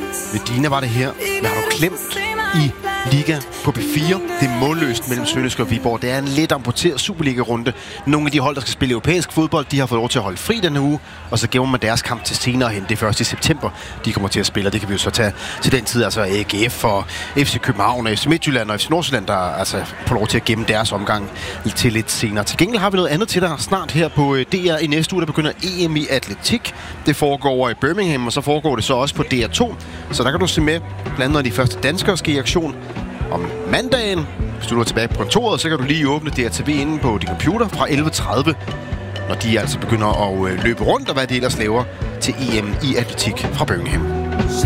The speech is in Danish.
Medina var det her. Hvad har du klemt i Liga på B4? Det er målløst mellem Sønderjyske og Viborg. Det er en lidt amputeret Superliga-runde. Nogle af de hold, der skal spille europæisk fodbold, de har fået lov til at holde fri denne uge, og så gemmer man deres kamp til senere hen. Det er først i september, de kommer til at spille, og det kan vi jo så tage til den tid. Altså AGF og FC København og FC Midtjylland og FC Nordsjælland, der altså får lov til at gemme deres omgang til lidt senere. Til gengæld har vi noget andet til dig snart her på DR i næste uge, der begynder EM i atletik. Det foregår over i Birmingham, og så foregår det så også på DR2. Så der kan du se med, blandt andet når de første danskere skal i aktion om mandagen. Hvis du er tilbage på kontoret, så kan du lige åbne DRTV inde på din computer fra 11:30, når de altså begynder at løbe rundt og hvad de ellers laver til EM i atletik fra Birmingham.